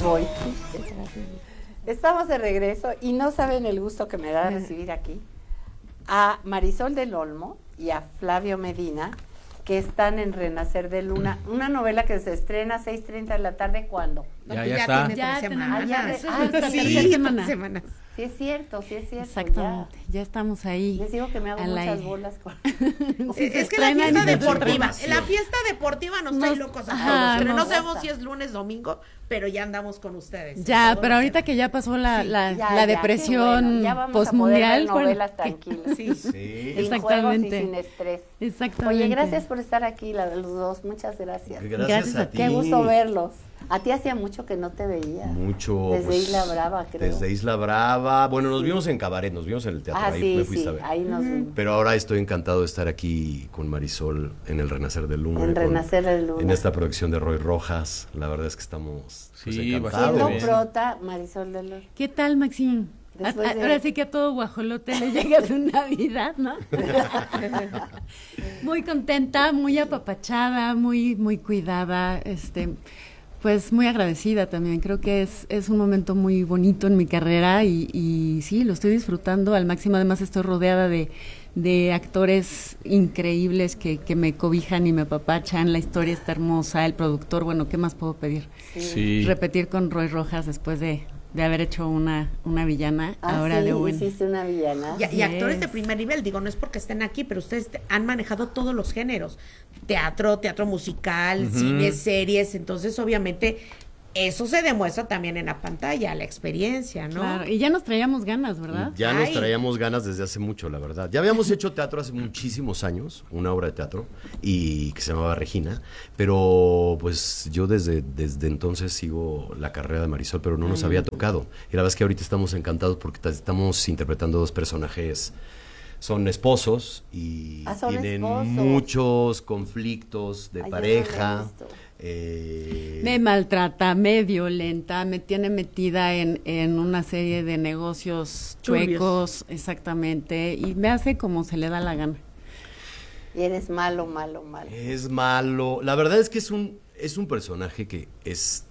Voy. Estamos de regreso y no saben el gusto que me da recibir aquí a Marisol del Olmo y a Flavio Medina, que están en Renacer de Luna, una novela que se estrena a 6:30 de la tarde. ¿Cuándo? Ya está. Ya tenemos semanas. Sí es cierto. Exactamente, ya estamos ahí. Les digo que me hago muchas bolas con... Es que la fiesta deportiva, la fiesta deportiva nos trae locos a todos, pero no sabemos si es lunes, domingo, pero ya andamos con ustedes. Ya, pero ahorita que ya pasó la depresión postmundial. Novelas tranquilas. Sí. Sin Exactamente. juegos y sin estrés. Exactamente. Oye, gracias por estar aquí, los dos, muchas gracias. Gracias a ti. Qué gusto verlos. A ti hacía mucho que no te veía. Mucho. Desde Isla Brava, creo. Desde Isla Brava. Bueno, nos vimos en Cabaret, nos vimos en el teatro. Ahí me fuiste a ver. Ahí nos vimos. Pero ahora estoy encantado de estar aquí con Marisol en el Renacer de Luna. En esta producción de Roy Rojas. La verdad es que estamos encantados. Siendo prota, Marisol del Olmo. ¿Qué tal, Maxine? Ahora sí que a todo guajolote le llega su Navidad, ¿no? Muy contenta, muy apapachada, muy cuidada, pues muy agradecida también. Creo que es un momento muy bonito en mi carrera y sí, lo estoy disfrutando al máximo. Además estoy rodeada de actores increíbles que me cobijan y me apapachan. La historia está hermosa, el productor, bueno, ¿qué más puedo pedir? Sí. Repetir con Roy Rojas después de haber hecho una villana, ahora sí, de Owen. hiciste una villana. Y actores de primer nivel, digo, no es porque estén aquí, pero ustedes han manejado todos los géneros, teatro musical, cine, series, entonces obviamente eso se demuestra también en la pantalla, la experiencia, ¿no? Claro, y ya nos traíamos ganas, ¿verdad? Ya nos traíamos ganas desde hace mucho, la verdad. Ya habíamos hecho teatro hace muchísimos años, una obra de teatro, y que se llamaba Regina, pero pues yo desde entonces sigo la carrera de Marisol, pero no nos había tocado. Y la verdad es que ahorita estamos encantados porque estamos interpretando dos personajes. Son esposos y tienen muchos conflictos de pareja. Me maltrata, me violenta, me tiene metida en una serie de negocios chuecos, exactamente, y me hace como se le da la gana. Y eres malo. Es malo. La verdad es que es un personaje que es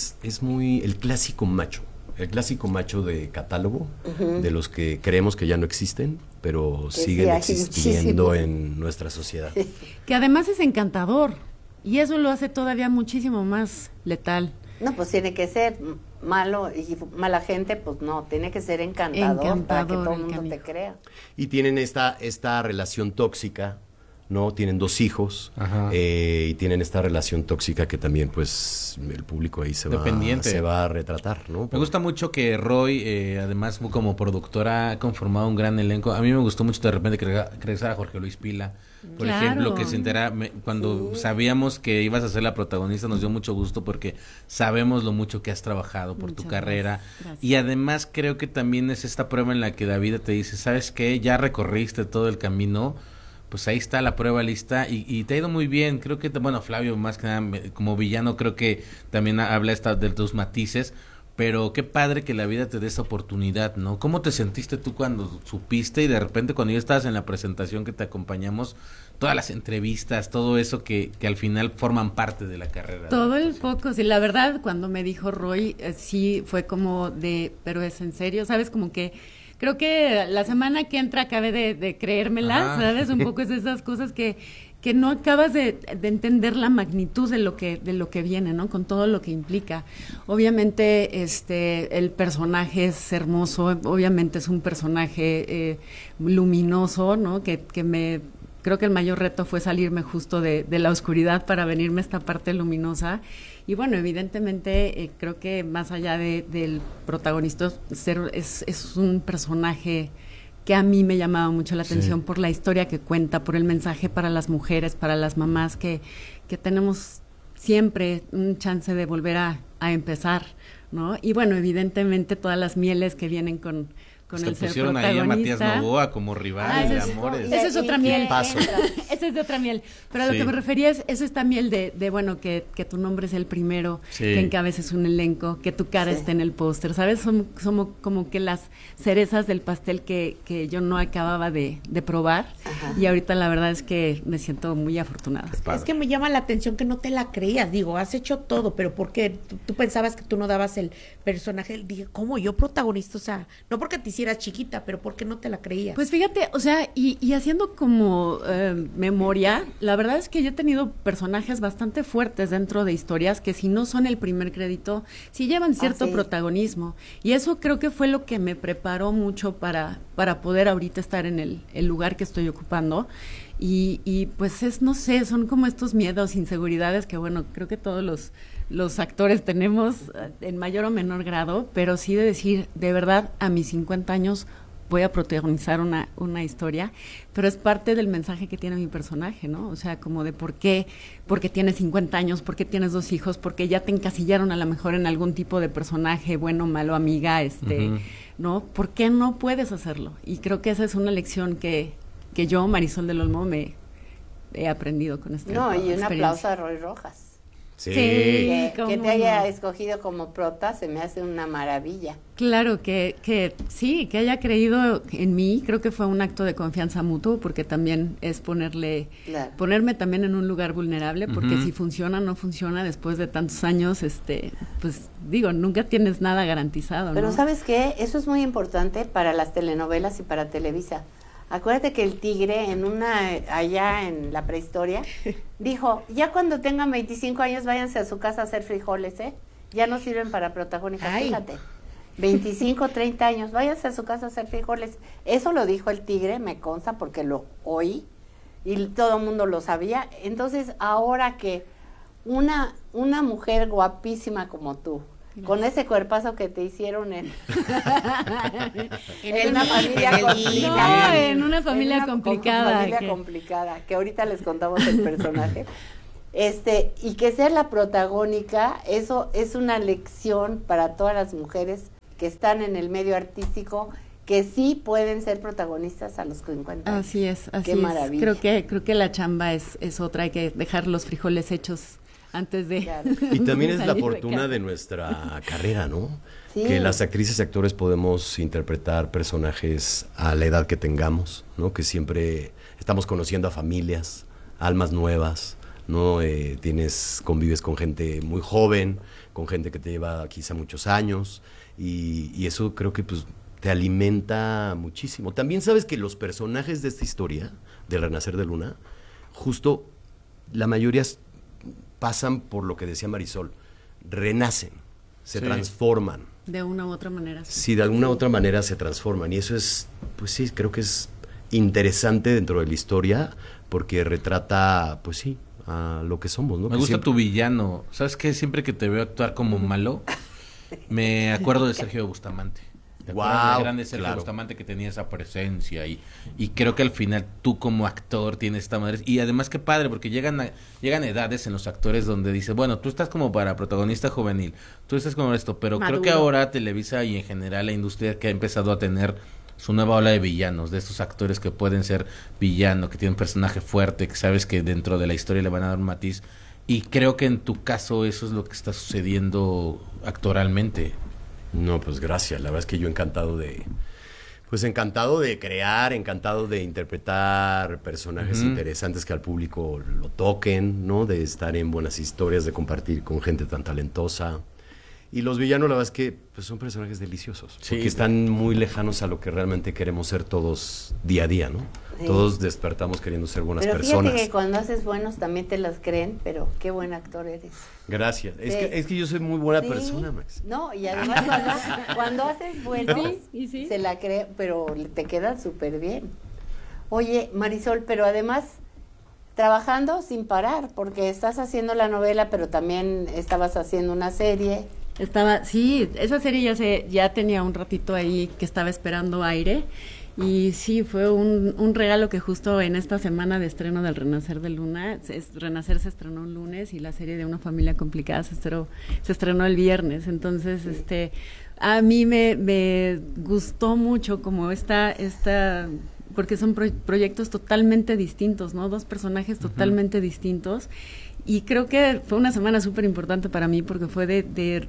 muy el clásico macho. El clásico macho de catálogo, de los que creemos que ya no existen, pero siguen existiendo en nuestra sociedad. Que además es encantador, y eso lo hace todavía muchísimo más letal. No, pues tiene que ser malo y mala gente, pues no, tiene que ser encantador para que todo el mundo te crea. Y tienen esta relación tóxica, ¿no? Tienen 2 hijos y tienen esta relación tóxica que también pues el público ahí se va a retratar, ¿no? Me gusta mucho que Roy, además como productora, ha conformado un gran elenco. A mí me gustó mucho de repente que regresara Jorge Luis Pila, por ejemplo, que se entera cuando sabíamos que ibas a ser la protagonista, nos dio mucho gusto porque sabemos lo mucho que has trabajado por tu carrera. Gracias. Y además creo que también es esta prueba en la que David te dice, ¿sabes qué? Ya recorriste todo el camino, pues ahí está la prueba lista y te ha ido muy bien. Creo que, Flavio, más que nada, como villano, creo que también habla de tus matices, pero qué padre que la vida te dé esa oportunidad, ¿no? ¿Cómo te sentiste tú cuando supiste y de repente cuando ya estabas en la presentación que te acompañamos, todas las entrevistas, todo eso que al final forman parte de la carrera? Todo el foco, sí, la verdad, cuando me dijo Roy, sí fue como pero es en serio, ¿sabes? Como que creo que la semana que entra acabé de creérmela, ¿sabes? Un poco es esas cosas que no acabas de entender la magnitud de lo que viene, ¿no? Con todo lo que implica. Obviamente, el personaje es hermoso, obviamente es un personaje luminoso, ¿no? Creo que el mayor reto fue salirme justo de la oscuridad para venirme a esta parte luminosa. Y bueno, evidentemente creo que más allá del protagonista, es un personaje que a mí me llamaba mucho la atención por la historia que cuenta, por el mensaje para las mujeres, para las mamás, que tenemos siempre un chance de volver a empezar, ¿no? Y bueno, evidentemente todas las mieles que vienen con Hasta el ser pusieron ahí a Matías protagonista. Novoa como rival de amores. Esa es otra miel. Paso. Esa es de otra miel. Pero a lo Sí. que me refería es esta miel de bueno, que tu nombre es el primero, Sí. que encabeces un elenco, que tu cara Sí. esté en el póster, ¿sabes? Son como que las cerezas del pastel que yo no acababa de probar. Ajá. Y ahorita la verdad es que me siento muy afortunada. Es que me llama la atención que no te la creías. Digo, has hecho todo, pero ¿por qué? Tú pensabas que tú no dabas el personaje. Dije, ¿cómo yo protagonista? O sea, no porque te hicieras chiquita, pero ¿por qué no te la creías? Pues fíjate, o sea, y haciendo como memoria, la verdad es que yo he tenido personajes bastante fuertes dentro de historias que si no son el primer crédito, sí llevan cierto sí. protagonismo. Y eso creo que fue lo que me preparó mucho para poder ahorita estar en el lugar que estoy ocupando. Y pues no sé, son como estos miedos, inseguridades que bueno, creo que todos los actores tenemos en mayor o menor grado, pero sí de decir, de verdad, a mis 50 años voy a protagonizar una historia, pero es parte del mensaje que tiene mi personaje, ¿no? O sea, como de porque tienes 50 años, porque tienes 2 hijos, porque ya te encasillaron a lo mejor en algún tipo de personaje, bueno, malo, amiga, ¿no? ¿Por qué no puedes hacerlo? Y creo que esa es una lección que yo, Marisol del Olmo, me he aprendido con esta No, y un experiencia. aplauso a Roy Rojas. Sí. Que cómo te haya no. escogido como prota se me hace una maravilla. Claro, que sí, que haya creído en mí, creo que fue un acto de confianza mutuo, porque también es Claro. ponerme también en un lugar vulnerable, porque Ujú. si funciona o no funciona después de tantos años, pues digo, nunca tienes nada garantizado, Pero ¿no? ¿sabes qué? Eso es muy importante para las telenovelas y para Televisa. Acuérdate que el tigre allá en la prehistoria dijo, ya cuando tengan 25 años váyanse a su casa a hacer frijoles, ¿eh? Ya no sirven para protagónicas, Ay. fíjate. 25, 30 años, váyanse a su casa a hacer frijoles. Eso lo dijo el tigre, me consta porque lo oí y todo el mundo lo sabía. Entonces, ahora que una mujer guapísima como tú, con ese cuerpazo que te hicieron en una familia en el complicada. No, en una familia En una complicada, familia que- complicada, que ahorita les contamos el personaje. Y que sea la protagónica, eso es una lección para todas las mujeres que están en el medio artístico, que sí pueden ser protagonistas a los 50 años. Así es, así Qué es. maravilla. Creo que la chamba es otra, hay que dejar los frijoles hechos antes de... Claro. Y también es la salir de fortuna casa. de nuestra carrera, ¿no? Sí. Que las actrices y actores podemos interpretar personajes a la edad que tengamos, ¿no? Que siempre estamos conociendo a familias, almas nuevas, ¿no? Convives con gente muy joven, con gente que te lleva quizá muchos años, y eso creo que pues te alimenta muchísimo. También sabes que los personajes de esta historia, del Renacer de Luna, justo la mayoría pasan por lo que decía Marisol, renacen, se Sí. transforman. De una u otra manera. Sí. Sí, de alguna u otra manera se transforman. Y eso es, pues sí, creo que es interesante dentro de la historia, porque retrata, pues sí, a lo que somos, ¿no? Me Que gusta siempre- tu villano. ¿Sabes qué? Siempre que te veo actuar como malo, me acuerdo de Sergio Bustamante. ¿Te acuerdas Guau, del grande Sergio claro. Bustamante que tenía esa presencia? Y creo que al final tú como actor tienes esta madre. Y además qué padre, porque llegan edades en los actores donde dice, bueno, tú estás como para protagonista juvenil, tú estás como esto, pero creo que Maduro. ahora Televisa y en general la industria que ha empezado a tener su nueva ola de villanos, de estos actores que pueden ser villano, que tienen un personaje fuerte, que sabes que dentro de la historia le van a dar un matiz. Y creo que en tu caso eso es lo que está sucediendo actoralmente. No, pues gracias. La verdad es que yo encantado de crear, encantado de interpretar personajes Ujú. interesantes que al público lo toquen, ¿no? De estar en buenas historias, de compartir con gente tan talentosa. Y los villanos, la verdad es que pues, son personajes deliciosos, Sí. porque están muy lejanos a lo que realmente queremos ser todos día a día, ¿no? Sí. Todos despertamos queriendo ser buenas Pero personas. fíjate que cuando haces buenos también te los creen, pero qué buen actor eres. Gracias. Sí. Es que yo soy muy buena Sí. persona, Max. No, y además cuando haces buenos, Sí, y sí. se la cree, pero te quedan súper bien. Oye, Marisol, pero además trabajando sin parar, porque estás haciendo la novela, pero también estabas haciendo una serie. Sí, esa serie ya tenía un ratito ahí que estaba esperando aire Y sí, fue un regalo que justo en esta semana de estreno del Renacer de Luna, Renacer se estrenó un lunes y la serie de Una familia complicada se estrenó el viernes. Entonces, a mí me gustó mucho como esta porque son proyectos totalmente distintos, ¿no? 2 personajes totalmente distintos. Y creo que fue una semana súper importante para mí porque fue de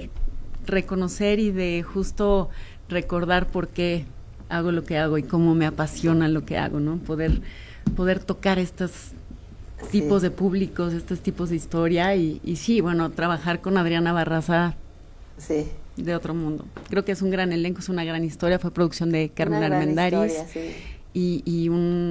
reconocer y de justo recordar por qué hago lo que hago y cómo me apasiona lo que hago, ¿no? Poder tocar estos tipos de públicos, estos tipos de historia y sí, bueno, trabajar con Adriana Barraza de otro mundo. Creo que es un gran elenco, es una gran historia, fue producción de Carmen Armendáriz y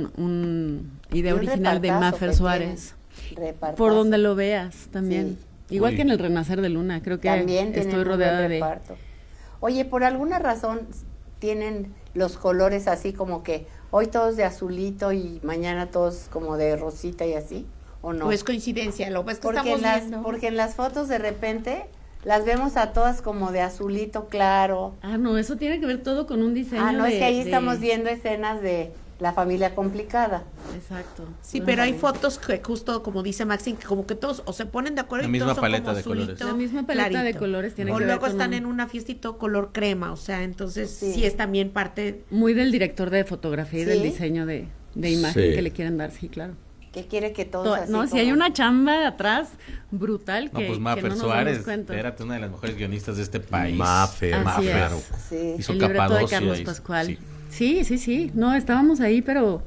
un idea original de Mafer Suárez. Por donde lo veas también. Sí. Igual que en el Renacer de Luna, creo que también estoy rodeada de... Oye, por alguna razón tienen los colores así como que hoy todos de azulito y mañana todos como de rosita y así, ¿o no? ¿O es coincidencia? Lo ves que porque estamos viendo. Porque en las fotos de repente las vemos a todas como de azulito claro. No, eso tiene que ver todo con un diseño es que ahí estamos viendo escenas de La familia complicada. Exacto. Sí, pero hay fotos que justo como dice Maxine, que como que todos o se ponen de acuerdo la y misma todos paleta son como de azulito, colores. La misma paleta clarito. De colores tiene o que ver luego con están en una fiesta y todo color crema, o sea, entonces sí es también parte muy del director de fotografía y del diseño de imagen que le quieren dar, sí, claro. Que quiere que todos así no, si hay una chamba atrás brutal que, pues Mafer que no nos Suárez, damos cuenta. espérate, una de las mejores guionistas de este país. Mafer. Sí. Hizo el libreto de Carlos y, Pascual. Sí. No, estábamos ahí, pero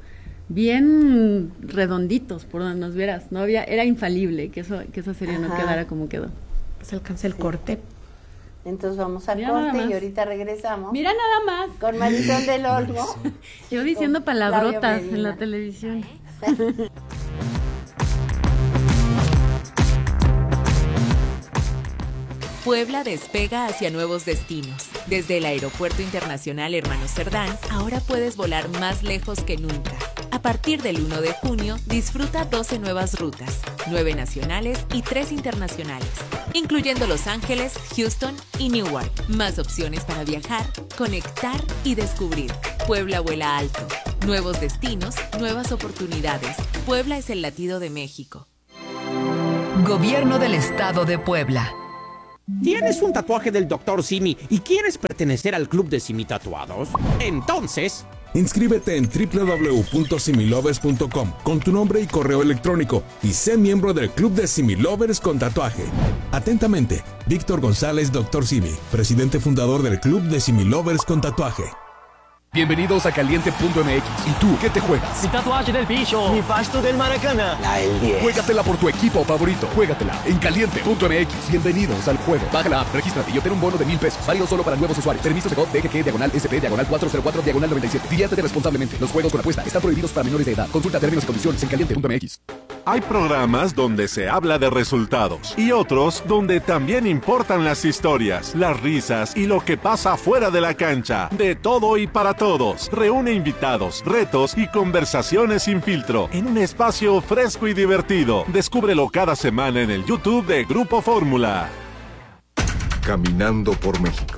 bien redonditos por donde nos vieras. No había, era infalible que esa serie no quedara como quedó. Se alcanza el corte. Entonces vamos al corte y ahorita regresamos. Mira nada más. Con Marisol del Olmo. Yo diciendo palabrotas en la televisión. Puebla despega hacia nuevos destinos. Desde el Aeropuerto Internacional Hermano Cerdán, ahora puedes volar más lejos que nunca. A partir del 1 de junio, disfruta 12 nuevas rutas, 9 nacionales y 3 internacionales, incluyendo Los Ángeles, Houston y Newark. Más opciones para viajar, conectar y descubrir. Puebla vuela alto. Nuevos destinos, nuevas oportunidades. Puebla es el latido de México. Gobierno del Estado de Puebla. ¿Tienes un tatuaje del Dr. Simi y quieres pertenecer al club de Simi Tatuados? Entonces, inscríbete en www.similovers.com con tu nombre y correo electrónico y sé miembro del club de Similovers con tatuaje. Atentamente, Víctor González, Dr. Simi, presidente fundador del club de Similovers con tatuaje. Bienvenidos a Caliente.mx. ¿Y tú qué te juegas? Mi tatuaje del bicho. Mi pasto del Maracaná. El 10. Juégatela por tu equipo favorito. Juégatela en Caliente.mx. Bienvenidos al juego. Baja la app, regístrate y obtén un bono de $1,000. Válido solo para nuevos usuarios. Permiso de DGK/SP/404/97. Diviértete responsablemente. Los juegos con apuesta están prohibidos para menores de edad. Consulta términos y condiciones en Caliente.mx. Hay programas donde se habla de resultados y otros donde también importan las historias, las risas y lo que pasa fuera de la cancha. De todo y para todos. Reúne invitados, retos y conversaciones sin filtro en un espacio fresco y divertido. Descúbrelo cada semana en el YouTube de Grupo Fórmula. Caminando por México.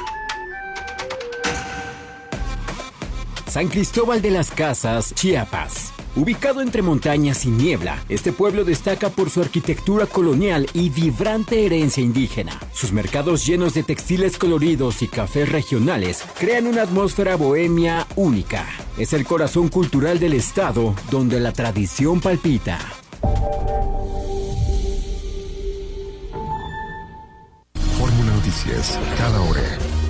San Cristóbal de las Casas, Chiapas. Ubicado entre montañas y niebla, este pueblo destaca por su arquitectura colonial y vibrante herencia indígena. Sus mercados llenos de textiles coloridos y cafés regionales crean una atmósfera bohemia única. Es el corazón cultural del estado, donde la tradición palpita. Fórmula Noticias, cada hora.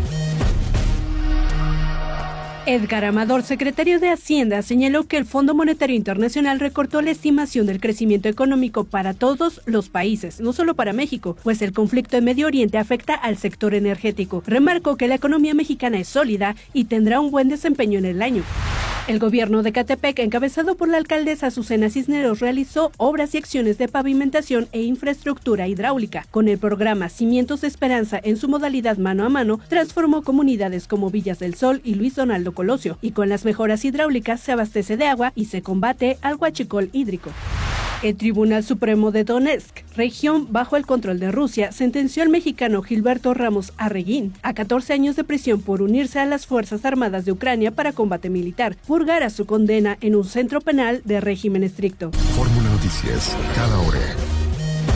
Edgar Amador, secretario de Hacienda, señaló que el Fondo Monetario Internacional recortó la estimación del crecimiento económico para todos los países, no solo para México, pues el conflicto en Medio Oriente afecta al sector energético. Remarcó que la economía mexicana es sólida y tendrá un buen desempeño en el año. El gobierno de Catepec, encabezado por la alcaldesa Azucena Cisneros, realizó obras y acciones de pavimentación e infraestructura hidráulica. Con el programa Cimientos de Esperanza en su modalidad mano a mano, transformó comunidades como Villas del Sol y Luis Donaldo Colosio, y con las mejoras hidráulicas se abastece de agua y se combate al huachicol hídrico. El Tribunal Supremo de Donetsk región bajo el control de Rusia, sentenció al mexicano Gilberto Ramos Arreguín a 14 años de prisión por unirse a las Fuerzas Armadas de Ucrania para combate militar. Purgará su condena en un centro penal de régimen estricto. Fórmula Noticias, cada hora.